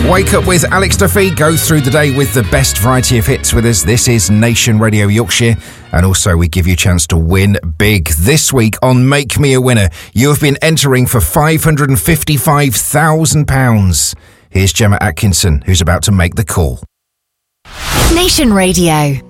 Wake up with Alex Duffy. Go through the day with the best variety of hits with us. This is Nation Radio Yorkshire. And also we give you a chance to win big. This week on Make Me a Winner, you have been entering for £555,000. Here's Gemma Atkinson, who's about to make the call. Nation Radio.